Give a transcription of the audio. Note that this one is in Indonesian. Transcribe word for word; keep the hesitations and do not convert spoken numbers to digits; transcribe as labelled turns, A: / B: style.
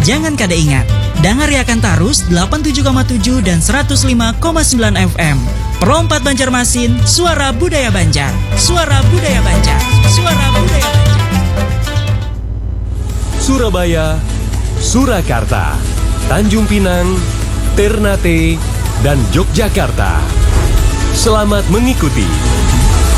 A: Jangan kada ingat, dangariakan tarus delapan puluh tujuh koma tujuh dan seratus lima koma sembilan F M. Perompat Banjarmasin, suara budaya Banjar. Suara budaya Banjar. Suara budaya Banjar.
B: Surabaya, Surakarta, Tanjung Pinang, Ternate, dan Yogyakarta. Selamat mengikuti